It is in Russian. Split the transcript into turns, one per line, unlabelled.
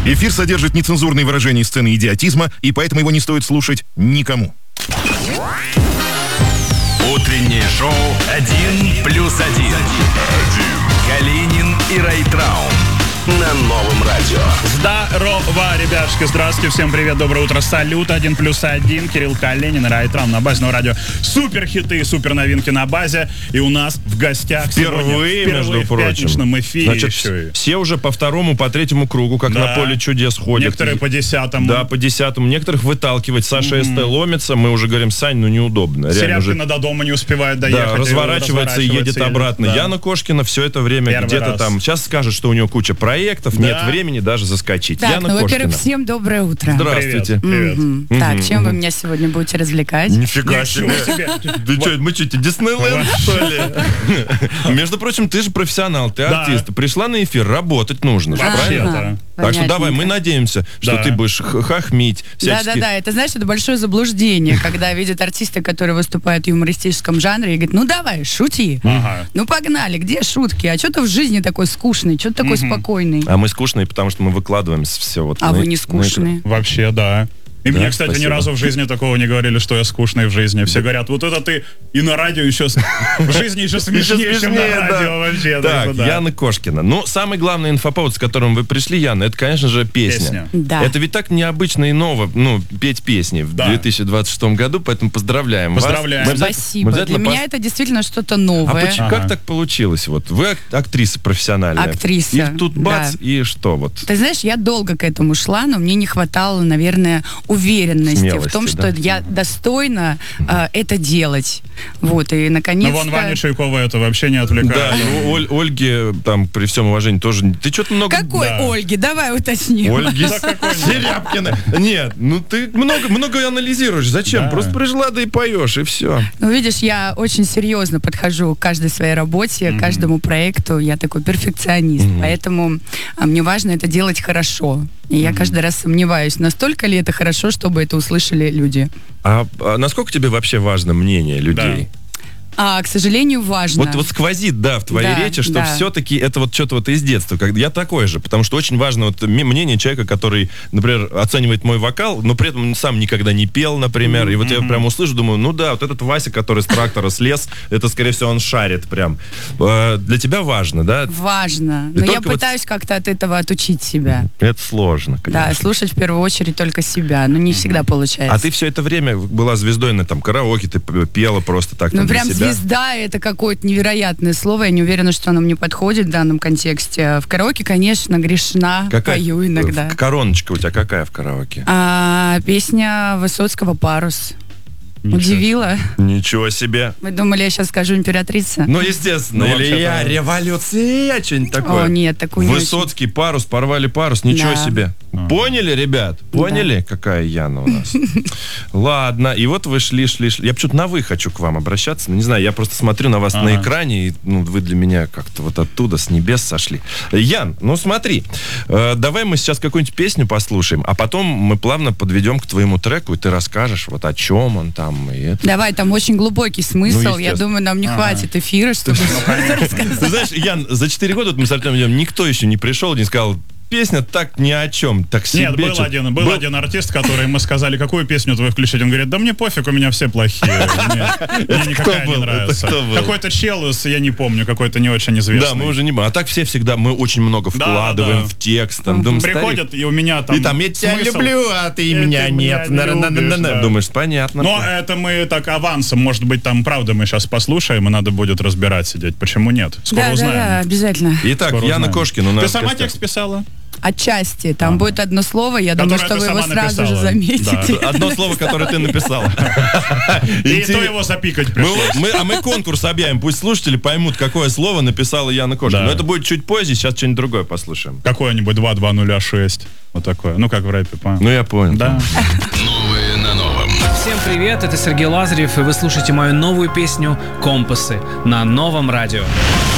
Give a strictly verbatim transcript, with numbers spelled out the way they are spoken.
Эфир содержит нецензурные выражения и сцены идиотизма, и поэтому его не стоит слушать никому.
Утреннее шоу «Один плюс один». Калинин и Райтраум на Новом радио.
Здорово, ребятушки, здравствуйте, всем привет, доброе утро, салют, один плюс один, Кирилл Калинин и Райтраум на базе Нового радио. Супер хиты, супер новинки на базе, и у нас в гостях
впервые,
сегодня,
между
впервые
прочим,
в пятничном эфире.
Значит,
еще и.
все уже по второму, по третьему кругу, как
Да.
на поле чудес ходят.
Некоторые по десятому.
Да, по десятому. Некоторых выталкивать. Саша mm-hmm. СТ ломится, мы уже говорим, Сань, ну неудобно.
Серябкина до дома не успевает доехать.
Да, разворачивается и едет
едет.
обратно.
Да.
Яна Кошкина все это время
Первый
где-то
раз.
там. Сейчас скажет, что у нее куча проектов,
Да.
нет времени даже заскочить.
Так,
Яна
ну,
Кошкина.
во-первых, всем доброе утро.
Здравствуйте.
Привет.
Мгм.
Привет.
Так,
Мгм,
чем вы
мгм.
меня сегодня будете развлекать?
Нифига
Ничего
себе.
себе.
Ты что, мы что, тебе Диснейленд, что ли? Между прочим, ты же профессионал, ты
Да.
артист. Пришла на эфир, работать нужно. же,
Вообще-то.
правильно?
Ага,
Так что давай,
понятненько.
мы надеемся, что
Да.
ты будешь х- хахмить. всячески.
Да-да-да, это, знаешь, это большое заблуждение, когда видят артиста, который выступает в юмористическом жанре, и говорит, ну давай, шути.
Ага.
Ну погнали, где шутки? А что ты в жизни такой скучный, что ты такой спокойный?
А мы скучные, потому что мы выкладываем все вот.
А
на-
вы не
на экран.
скучные.
Вообще, да. И
Да,
мне, кстати, ни
спасибо.
разу в жизни такого не говорили, что я скучный в жизни. Все говорят, вот это ты и на радио еще с- в жизни еще смешнее, чем на
смешнее, да.
радио вообще.
Так,
да.
Яна Кошкина. Ну, самый главный инфоповод, с которым вы пришли, Яна, это, конечно же, песня.
Песня.
Да.
Это ведь так необычно и ново, ну, петь песни в
Да.
две тысячи двадцать шестом году, поэтому поздравляем вас.
Поздравляем.
Мы обязательно-
Спасибо.
мы
Для
обязательно
меня
пос-
это действительно что-то
А
новое.
почему,
Ага.
как так получилось? Вот вы ак- актриса профессиональная.
Актриса,
И тут бац,
да.
и что вот?
Ты знаешь, я долго к этому шла, но мне не хватало, наверное, уверенности в том,
Смелости,
что
да.
я достойна э, это делать. Вот, и
Ну,
наконец-то...
вон Ваня Чайкова это вообще не отвлекает.
Да, ну, Оль- Ольге, там, при всем уважении, тоже... Ты что-то много...
Какой
Да.
Ольги? Давай уточним.
Ольги
Да какой?
Серябкина. Нет, ну ты много, много анализируешь. Зачем?
Да.
Просто пришла, да и поешь, и все.
Ну, видишь, я очень серьезно подхожу к каждой своей работе, к каждому проекту. Я такой перфекционист. Поэтому а, мне важно это делать хорошо. И я каждый раз сомневаюсь, настолько ли это хорошо, чтобы это услышали люди.
А, а насколько тебе вообще важно мнение людей?
А, к сожалению, важно.
Вот, вот сквозит, да, в твоей
Да,
речи, что
да.
все-таки это вот что-то вот из детства. Как, я такой же, потому что очень важно вот м- мнение человека, который, например, оценивает мой вокал, но при этом он сам никогда не пел, например. И вот я прям услышу, думаю, ну да, вот этот Вася, который с трактора слез, это, скорее всего, он шарит прям. Э, Для тебя важно, да?
Важно.
И
Но я
только вот-
пытаюсь как-то от этого отучить себя.
Это сложно, конечно.
Да, слушать в первую очередь только себя. Но не всегда получается.
А ты все это время была звездой на там караоке, ты п- пела просто так
Ну,
там для
прям
себя?
звезда — это какое-то невероятное слово. Я не уверена, что оно мне подходит в данном контексте. В караоке, конечно, грешна,
Какая?
пою иногда.
Э, Короночка у тебя какая в караоке?
А, песня Высоцкого «Парус».
Ничего
Удивила?
Ничего себе.
Вы думали, я сейчас скажу «Императрица»?
Ну, естественно.
Ну,
Или
вообще-то-
я революция, что-нибудь такое.
О, нет, такую не
Высоцкий парус, порвали парус, ничего
Да.
себе. Поняли, ребят? Поняли, какая Яна у нас? Ладно, и вот вы шли, шли, шли. Я почему-то на «вы» хочу к вам обращаться. Ну, не знаю, я просто смотрю на вас на
Ага.
экране, и ну, вы для меня как-то вот оттуда, с небес сошли. Ян, ну смотри, э, давай мы сейчас какую-нибудь песню послушаем, а потом мы плавно подведем к твоему треку, и ты расскажешь, вот о чем он там, и это.
Давай, там очень глубокий смысл.
Ну,
Я
естественно.
думаю, нам не
Ага.
хватит эфира, чтобы рассказать.
Ты знаешь, Ян, за четыре года вот мы с Артемом идем, никто еще не пришел, не сказал, песня так ни о чем, так себе.
Нет, был
чё-
один, был один артист, который мы сказали, какую песню твою включить. Он говорит, да мне пофиг, у меня все плохие. Мне, мне никакая
был?
не
Это
нравится.
кто был?
Какой-то чел, из- я не помню, какой-то не очень известный.
Да, мы уже не... А так все всегда, мы очень много
Да,
вкладываем
да.
в текст. Там, думаем,
Приходят,
старик,
и у меня там
и там, я тебя
смысл.
люблю, а ты
И
меня
ты
нет.
меня не
На-на-на-на-на.
любишь, да.
Думаешь, понятно.
Но это мы так авансом, может быть, там правда мы сейчас послушаем, и надо будет разбирать сидеть. Почему нет? Скоро
Да, да,
узнаем.
да, обязательно.
Итак,
Скоро
Яна
узнаем.
Кошкина у нас
Ты
в
сама
гостях.
текст писала?
Отчасти. Там будет одно слово, я думаю,
Которое
что
ты
вы его
сама
сразу же
написала.
заметите.
Да.
Одно слово, которое ты написала.
И
Интерес-
то его запикать
Мы,
пришлось.
мы- а мы конкурс объявим, пусть слушатели поймут, какое слово написала Яна Кошкина.
Да.
Но это будет чуть позже, сейчас что-нибудь другое послушаем.
Какое-нибудь два два ноль шесть. Вот такое. Ну, как в рэпе, понял?
Ну, я понял.
Да.
Новое на новом.
Всем привет, это Сергей Лазарев, и вы слушаете мою новую песню «Компасы» на Новом радио.